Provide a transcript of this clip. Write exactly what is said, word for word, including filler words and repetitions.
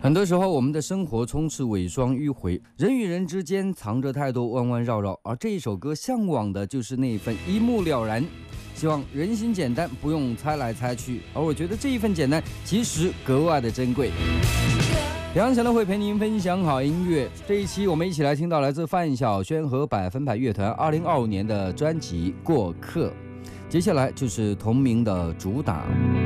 很多时候，我们的生活充斥伪装迂回，人与人之间藏着太多弯弯绕绕，而这一首歌向往的就是那一份一目了然。希望人心简单，不用猜来猜去。而我觉得这一份简单，其实格外的珍贵。梁晨的会陪您分享好音乐。这一期我们一起来听到来自范晓萱和百分百乐团二零二五年的专辑《过客》，接下来就是同名的主打。